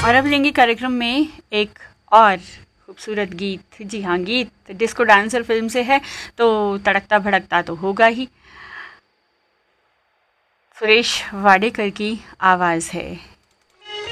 और अब लेंगे कार्यक्रम में एक और खूबसूरत गीत। जी हाँ, गीत डिस्को डांसर फिल्म से है, तो तड़कता भड़कता तो होगा ही। सुरेश वाडेकर की आवाज़ है।